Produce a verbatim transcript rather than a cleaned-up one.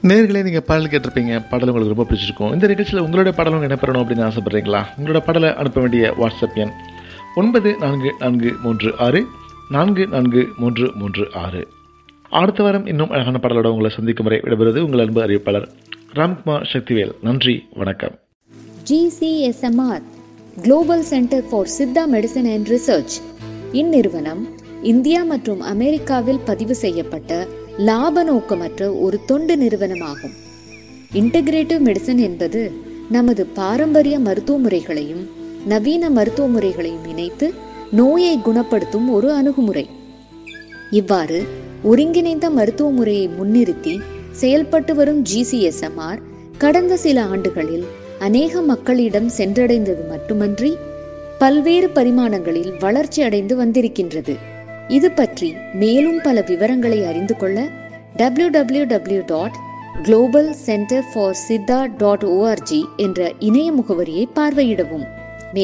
நேர்களே, நீங்கள் பாடல் கேட்டிருப்பீங்க. பாடல் உங்களுக்கு ரொம்ப பிடிச்சிருக்கும். இந்த நிகழ்ச்சியில் உங்களுடைய பாடலும் இடம்பெறணும் அப்படின்னு ஆசைப்பட்றீங்களா? உங்களோட பாடலை அனுப்ப வேண்டிய வாட்ஸ்அப் எண் ஒன்பது நான்கு நான்கு மூன்று ஆறு நான்கு நான்கு மூன்று மூன்று ஆறு. அடுத்த வாரம் இன்னும் அழகான பாடலோட உங்களை சந்திக்கும் வரை விடைபெறுவது உங்கள் அன்பு அறிவிப்பாளர் ராம்குமார் சக்திவேல். நன்றி, வணக்கம். G C S M R global centre for Siddha medicine and research இந்நிறுவனம் இந்தியா மற்றும் அமெரிக்காவில் பதிவு செய்யப்பட்ட லாப நோக்கமற்ற ஒரு தொண்டு நிறுவனமாகும். இன்டகிரேட்டிவ் மெடிசன் என்பது நமது பாரம்பரிய மருத்துவ முறைகளையும் நவீன மருத்துவ முறைகளையும் இணைத்து நோயை குணப்படுத்தும் ஒரு அணுகுமுறை. இவ்வாறு ஒருங்கிணைந்த மருத்துவ முறையை முன்னிறுத்தி செயல்பட்டு வரும் G C S M R கடந்த சில ஆண்டுகளில் அநேக மக்களிடம் சென்றடைந்தது மட்டுமன்றி பல்வேறு பரிமாணங்களில் வளர்ச்சி அடைந்து வந்திருக்கின்றது. இது பற்றி மேலும் பல விவரங்களை அறிந்து கொள்ள W W W dot global centre for Siddha dot O R G என்ற இணைய முகவரியை பார்வையிடவும்.